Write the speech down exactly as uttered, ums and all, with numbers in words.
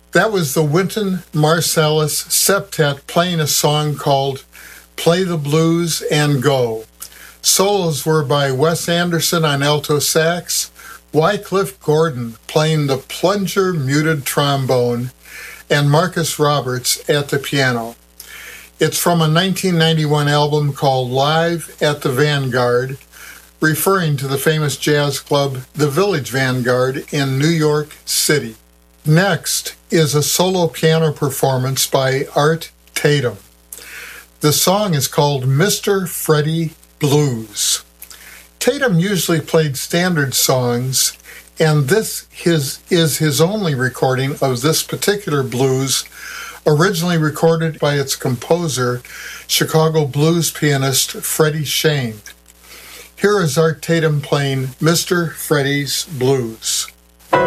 That was the Wynton Marsalis Septet playing a song called Play the Blues and Go. Solos were by Wes Anderson on alto sax, Wycliffe Gordon playing the plunger muted trombone, and Marcus Roberts at the piano. It's from a nineteen ninety-one album called Live at the Vanguard, referring to the famous jazz club, the Village Vanguard in New York City. Next is a solo piano performance by Art Tatum. The song is called Mister Freddie Blues. Tatum usually played standard songs, and this his, is his only recording of this particular blues, originally recorded by its composer, Chicago blues pianist Freddie Shane. Here is Art Tatum playing Mister Freddie's Blues.